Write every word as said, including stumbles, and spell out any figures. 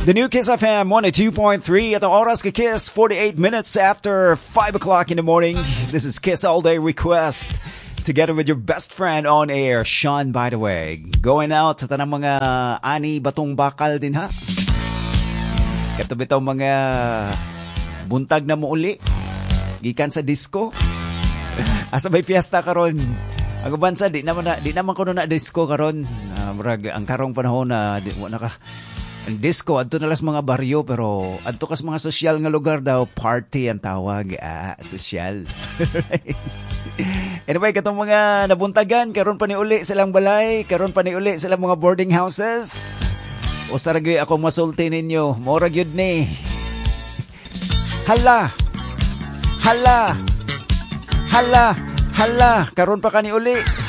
The new Kiss F M one oh two point three at the oras ka Kiss, forty-eight minutes after five o'clock in the morning. This is Kiss All Day Request. Together with your best friend on air, Sean, by the way. Going out sa tanang mga ani batong bakal din ha. Kato bitaw mga buntag na muuli. Gikan sa disco. Asa may fiesta karon. Ang bansa di naman na, di naman kuno na disco karon. Uh, murag ang karong panahon na di mo naka ang disco adto na las mga baryo pero adto kas mga sosyal nga lugar daw party ang tawag. Ah, sosyal. Anyway, katong mga nabuntagan karon pa ni uli silang balay, karon pa ni uli silang mga boarding houses. O saragay ako masulti ninyo, mora gyud ni. Hala. Hala. Hala. Hala, karon pa kani uli.